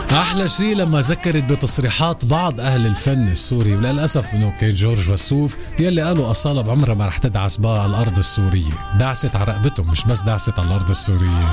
أحلى شيء لما ذكرت بتصريحات بعض أهل الفن السوري، وللأسف أنه كان جورج وسوف يلي قالوا أصالة بعمرها ما رح تدعس بقى على الأرض السورية. دعست على رقبتهم، مش بس دعست على الأرض السورية.